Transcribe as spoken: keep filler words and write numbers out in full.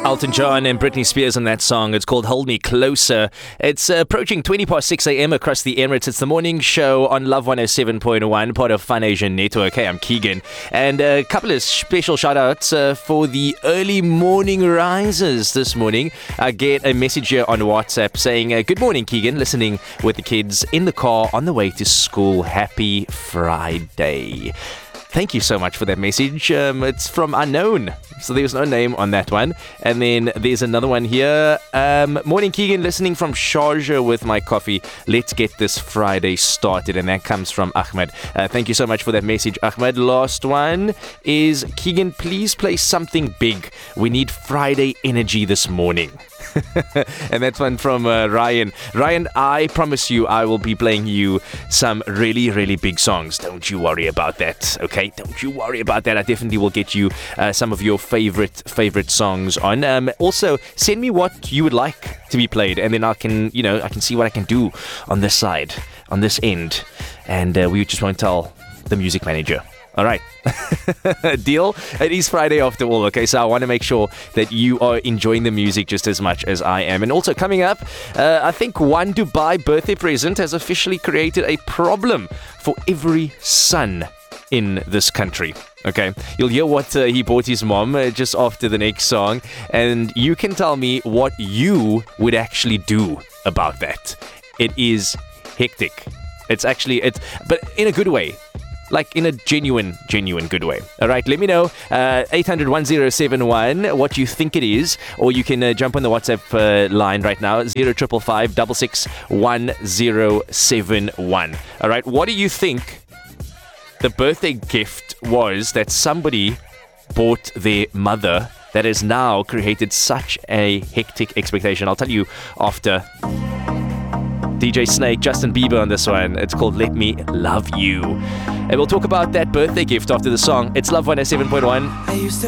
Elton John and Britney Spears on that song. It's called Hold Me Closer. It's uh, approaching twenty past six a.m. across the Emirates. It's the morning show on Love one oh seven point one, part of Fun Asian Network. Hey, I'm Keegan. And a couple of special shout-outs uh, for the early morning risers this morning. I get a message here on WhatsApp saying, uh, good morning, Keegan. Listening with the kids in the car on the way to school. Happy Friday. Thank you so much for that message. Um, it's from unknown, so there's no name on that one. And then there's another one here. Um, morning, Keegan, listening from Sharjah with my coffee. Let's get this Friday started. And that comes from Ahmed. Uh, thank you so much for that message, Ahmed. Last one is, Keegan, please play something big. We need Friday energy this morning. And that's one from uh, Ryan. Ryan, I promise you I will be playing you some really, really big songs. Don't you worry about that, okay? Don't you worry about that. I definitely will get you uh, some of your favorite, favorite songs on. Um, also, send me what you would like to be played, and then I can, you know, I can see what I can do on this side, on this end. And uh, we just won't tell the music manager. All right. Deal? It is Friday after all, okay? So I want to make sure that you are enjoying the music just as much as I am. And also coming up, uh, I think one Dubai birthday present has officially created a problem for every son in this country. Okay, you'll hear what uh, he bought his mom uh, just after the next song, and you can tell me what you would actually do about that. It is hectic. It's actually, it's, but in a good way. Like in a genuine, genuine good way. All right, let me know. Uh, eight hundred, one oh seven one what you think it is. Or you can uh, jump on the WhatsApp uh, line right now. zero five five five six six one zero seven one. All right, what do you think the birthday gift was that somebody bought their mother that has now created such a hectic expectation? I'll tell you after. D J Snake, Justin Bieber on this one. It's called Let Me Love You. And we'll talk about that birthday gift after the song. It's Love one oh seven point one.